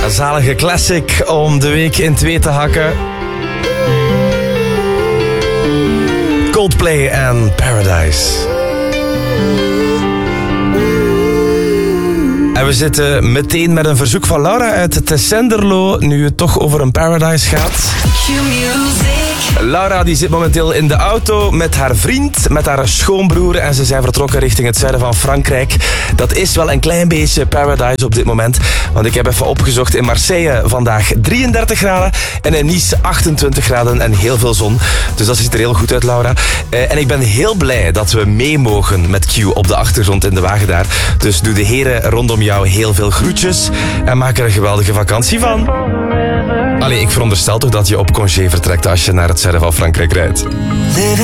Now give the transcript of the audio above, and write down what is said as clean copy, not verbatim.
zalige classic om de week in twee te hakken. Coldplay en Paradise. En we zitten meteen met een verzoek van Laura uit Tessenderlo, nu het toch over een Paradise gaat. Laura die zit momenteel in de auto met haar vriend, met haar schoonbroer en ze zijn vertrokken richting het zuiden van Frankrijk. Dat is wel een klein beetje Paradise op dit moment, want ik heb even opgezocht. In Marseille vandaag 33 graden en in Nice 28 graden en heel veel zon. Dus dat ziet er heel goed uit, Laura. En ik ben heel blij dat we mee mogen met Q op de achtergrond in de wagen daar. Dus doe de heren rondom jou heel veel groetjes en maak er een geweldige vakantie van. Allee, ik veronderstel toch dat je op congé vertrekt als je naar het zuiden van Frankrijk rijdt.